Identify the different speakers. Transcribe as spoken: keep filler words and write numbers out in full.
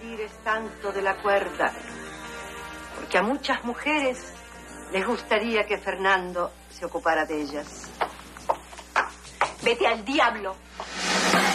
Speaker 1: tires tanto de la cuerda, porque a muchas mujeres les gustaría que Fernando se ocupara de ellas.
Speaker 2: Vete al diablo.